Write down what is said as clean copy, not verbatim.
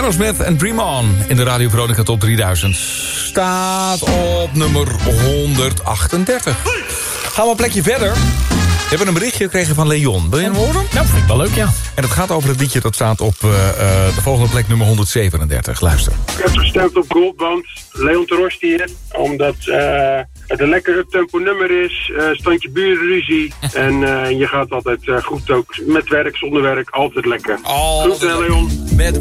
Aerosmith en Dream On in de Radio Veronica Top 3000. Staat op nummer 138. Gaan we een plekje verder. We hebben een berichtje gekregen van Leon. Wil je hem horen? Ja, vind ik wel leuk, ja. En het gaat over het liedje dat staat op de volgende plek nummer 137. Luister. Ik heb gestemd op Goldband, Leon Torosti hier. Omdat het een lekker uptempo nummer is. Standje burenruzie. En je gaat altijd goed ook met werk, zonder werk. Altijd lekker. Groeten, Leon. Met